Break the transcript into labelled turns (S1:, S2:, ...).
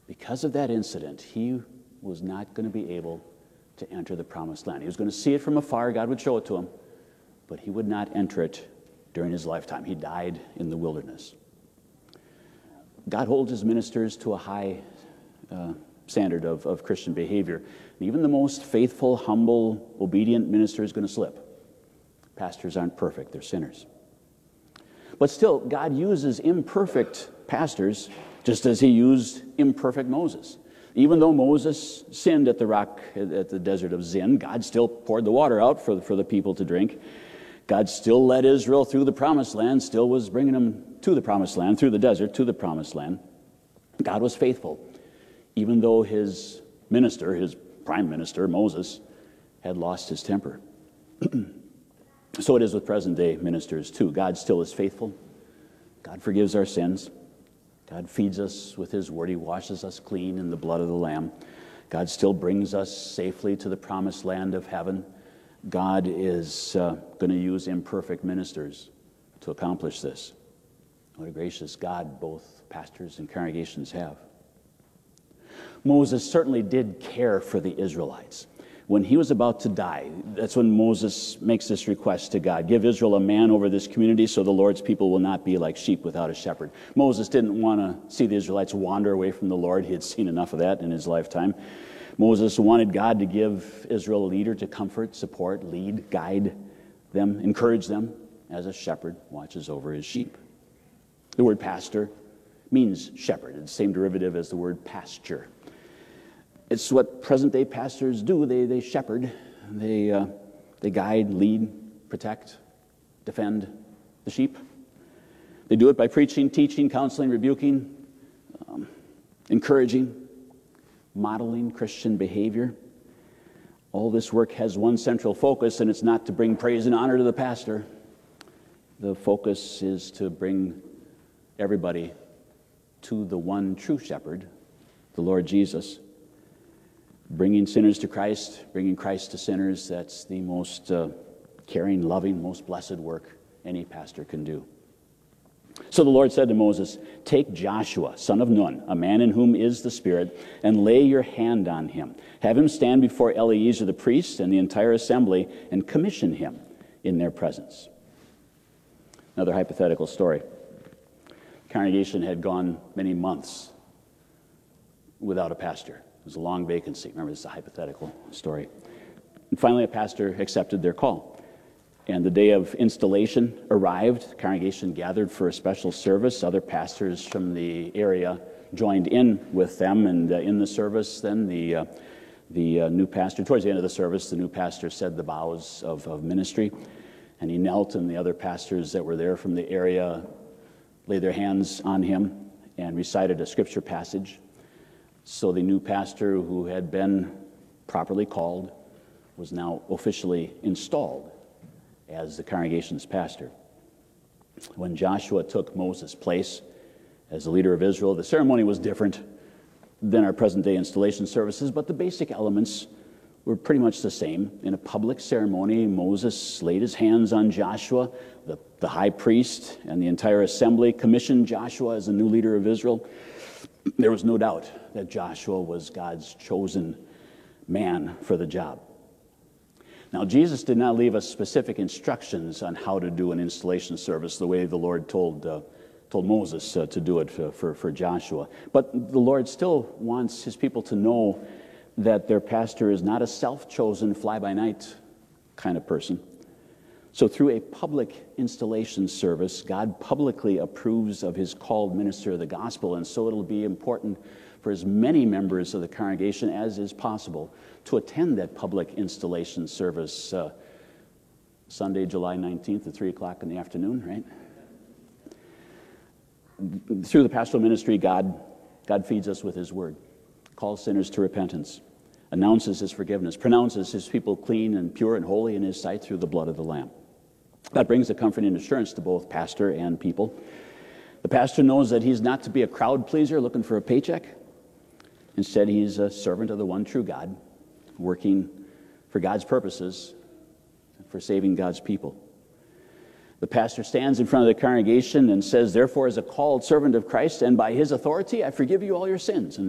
S1: Because of that incident, he was not going to be able to enter the promised land. He was going to see it from afar. God would show it to him, but he would not enter it during his lifetime. He died in the wilderness. God holds his ministers to a high standard of Christian behavior. And even the most faithful, humble, obedient minister is going to slip. Pastors aren't perfect. They're sinners. But still, God uses imperfect pastors just as he used imperfect Moses. Even though Moses sinned at the rock at the desert of Zin, God still poured the water out for the people to drink. God still led Israel through the promised land, still was bringing them to the promised land, through the desert to the promised land. God was faithful, even though his minister, his prime minister, Moses, had lost his temper. So it is with present-day ministers, too. God still is faithful. God forgives our sins. God feeds us with his word. He washes us clean in the blood of the Lamb. God still brings us safely to the promised land of heaven. God is going to use imperfect ministers to accomplish this. What a gracious God both pastors and congregations have. Moses certainly did care for the Israelites. When he was about to die, that's when Moses makes this request to God. Give Israel a man over this community so the Lord's people will not be like sheep without a shepherd. Moses didn't want to see the Israelites wander away from the Lord. He had seen enough of that in his lifetime. Moses wanted God to give Israel a leader to comfort, support, lead, guide them, encourage them as a shepherd watches over his sheep. The word pastor means shepherd. It's the same derivative as the word pasture. It's what present-day pastors do. They shepherd. They guide, lead, protect, defend the sheep. They do it by preaching, teaching, counseling, rebuking, encouraging, modeling Christian behavior. All this work has one central focus, and it's not to bring praise and honor to the pastor. The focus is to bring everybody to the one true shepherd, the Lord Jesus. Bringing sinners to Christ, bringing Christ to sinners, that's the most caring, loving, most blessed work any pastor can do. So the Lord said to Moses, take Joshua, son of Nun, a man in whom is the Spirit, and lay your hand on him. Have him stand before Eleazar the priest and the entire assembly, and commission him in their presence. Another hypothetical story. The congregation had gone many months without a pastor. It was a long vacancy. Remember, this is a hypothetical story. And finally, a pastor accepted their call. And the day of installation arrived. The congregation gathered for a special service. Other pastors from the area joined in with them. And in the service, then, the new pastor, towards the end of the service, the new pastor said the vows of ministry. And he knelt, and the other pastors that were there from the area laid their hands on him and recited a scripture passage. So the new pastor, who had been properly called, was now officially installed as the congregation's pastor. When Joshua took Moses' place as the leader of Israel, the ceremony was different than our present-day installation services, but the basic elements were pretty much the same. In a public ceremony, Moses laid his hands on Joshua. The high priest and the entire assembly commissioned Joshua as the new leader of Israel. There was no doubt that Joshua was God's chosen man for the job. Now, Jesus did not leave us specific instructions on how to do an installation service the way the Lord told Moses to do it for Joshua. But the Lord still wants his people to know that their pastor is not a self-chosen, fly-by-night kind of person. So through a public installation service, God publicly approves of his called minister of the gospel, and so it'll be important for as many members of the congregation as is possible to attend that public installation service Sunday, July 19th at 3 o'clock in the afternoon, right? Through the pastoral ministry, God feeds us with his word, calls sinners to repentance, announces his forgiveness, pronounces his people clean and pure and holy in his sight through the blood of the Lamb. That brings a comforting assurance to both pastor and people. The pastor knows that he's not to be a crowd pleaser looking for a paycheck. Instead, he's a servant of the one true God, working for God's purposes, for saving God's people. The pastor stands in front of the congregation and says, therefore, as a called servant of Christ, and by his authority, I forgive you all your sins. And